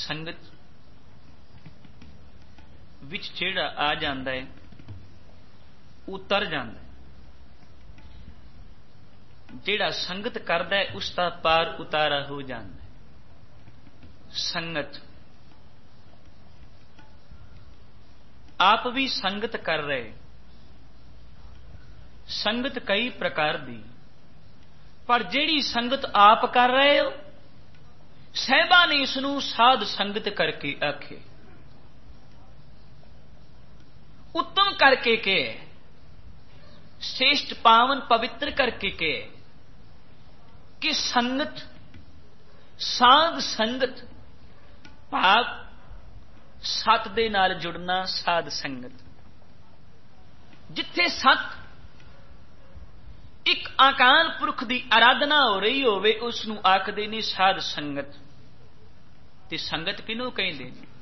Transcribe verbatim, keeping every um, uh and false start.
ਸੰਗਤ ਵਿੱਚ ਜਿਹੜਾ ਆ ਜਾਂਦਾ ਹੈ ਉਤਰ ਜਾਂਦਾ ਹੈ। ਜਿਹੜਾ ਸੰਗਤ ਕਰਦਾ ਹੈ ਉਸ ਦਾ ਪਾਰ ਉਤਾਰਾ ਹੋ ਜਾਂਦਾ ਹੈ। ਸੰਗਤ ਆਪ ਵੀ ਸੰਗਤ ਕਰ ਰਹੇ, ਸੰਗਤ ਕਈ ਪ੍ਰਕਾਰ ਦੀ, ਪਰ ਜਿਹੜੀ ਸੰਗਤ ਆਪ ਕਰ ਰਹੇ ਹੋ ਸਾਹਿਬਾਂ ਨੇ ਇਸ ਨੂੰ ਸਾਧ ਸੰਗਤ ਕਰਕੇ ਆਖੇ, ਉੱਤਮ ਕਰਕੇ ਕਹੇ, श्रेष्ठ पावन पवित्र करके कहे कि संगत साध संगत भाव सत दे नाल जुड़ना। साध संगत जिथे सत एक अकाल पुरख की आराधना हो रही होवे उसनूं आखदे ने साध संगत। ते संगत किनूं कहंदे ने?